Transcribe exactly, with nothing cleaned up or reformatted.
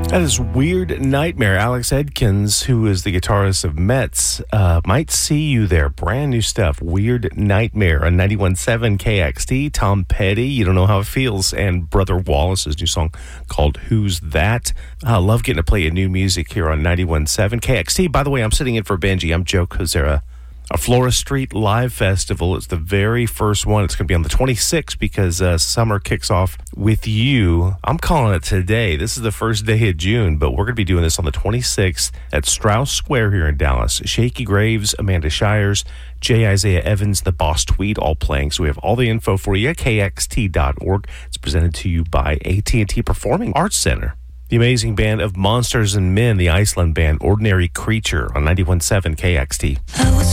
That is Weird Nightmare. Alex Edkins, who is the guitarist of Mets, uh, might see you there. Brand new stuff. Weird Nightmare on ninety-one point seven K X T. Tom Petty, You Don't Know How It Feels, and Brother Wallace's new song called Who's That? I love getting to play a new music here on ninety-one point seven K X T. By the way, I'm sitting in for Benji. I'm Joe Kozera. A Flora Street Live Festival. It's the very first one. It's going to be on the twenty-sixth because uh, summer kicks off with you. I'm calling it today. This is the first day of June, but we're going to be doing this on the twenty-sixth at Strauss Square here in Dallas. Shaky Graves, Amanda Shires, J. Isaiah Evans, the Boss Tweed all playing. So we have all the info for you at K X T dot org. It's presented to you by A T and T Performing Arts Center. The amazing band of Monsters and Men, the Iceland band, Ordinary Creature on ninety-one point seven K X T.